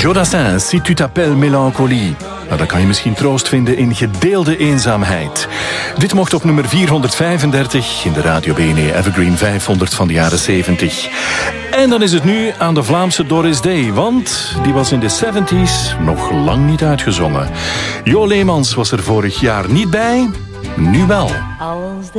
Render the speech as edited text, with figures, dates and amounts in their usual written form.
Joe Dassin, Si tu t'appelles Mélancolie. Nou, dan kan je misschien troost vinden in gedeelde eenzaamheid. Dit mocht op nummer 435 in de Radio BNE Evergreen 500 van de jaren 70. En dan is het nu aan de Vlaamse Doris Day, want die was in de 70's nog lang niet uitgezongen. Jo Leemans was er vorig jaar niet bij, nu wel.